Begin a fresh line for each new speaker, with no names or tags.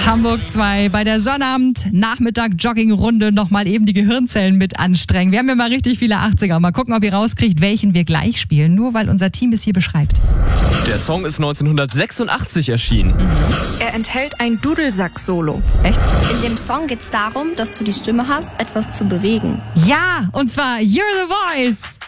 Hamburg 2 bei der Sonnabend Nachmittag Joggingrunde nochmal eben die Gehirnzellen mit anstrengen. Wir haben ja mal richtig viele 80er. Mal gucken, ob ihr rauskriegt, welchen wir gleich spielen. Nur weil unser Team es hier beschreibt.
Der Song ist 1986 erschienen.
Er enthält ein Dudelsack-Solo.
Echt?
In dem Song geht's darum, dass du die Stimme hast, etwas zu bewegen.
Ja, und zwar You're the Voice.